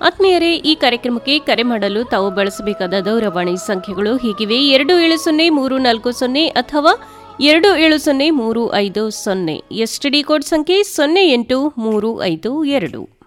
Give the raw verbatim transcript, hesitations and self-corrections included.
ಆತ್ಮೀಯರೇ, ಈ ಕಾರ್ಯಕ್ರಮಕ್ಕೆ ಕರೆ ಮಾಡಲು ತಾವು ಬಳಸಬೇಕಾದ ದೂರವಾಣಿ ಸಂಖ್ಯೆಗಳು ಹೀಗಿವೆ: ಎರಡು ಏಳು ಸೊನ್ನೆ ಮೂರು ನಾಲ್ಕು ಸೊನ್ನೆ ಅಥವಾ ಎರಡು ಏಳು ಸೊನ್ನೆ ಮೂರು ಐದು ಸೊನ್ನೆ. ಎಸ್ಟಿಡಿ ಕೋಡ್ ಸಂಖ್ಯೆ ಸೊನ್ನೆ ಎಂಟು ಮೂರು ಐದು ಎರಡು.